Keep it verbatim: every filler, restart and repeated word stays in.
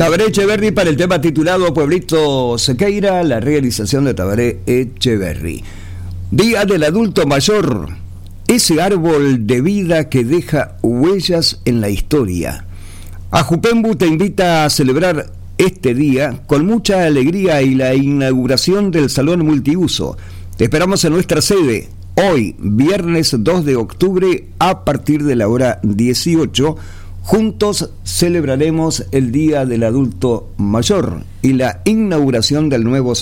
Tabaré Echeverry para el tema titulado Pueblito Sequeira, la realización de Tabaré Echeverry. Día del adulto mayor, ese árbol de vida que deja huellas en la historia. Ajupembu te invita a celebrar este día con mucha alegría y la inauguración del Salón Multiuso. Te esperamos en nuestra sede hoy, viernes dos de octubre, a partir de la hora dieciocho. Juntos celebraremos el Día del Adulto Mayor y la inauguración del nuevo